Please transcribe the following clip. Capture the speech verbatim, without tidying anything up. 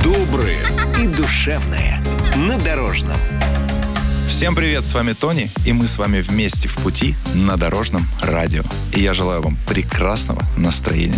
Доброе и душевное на Дорожном. Всем привет, с вами Тони, и мы с вами вместе в пути на Дорожном радио. И я желаю вам прекрасного настроения.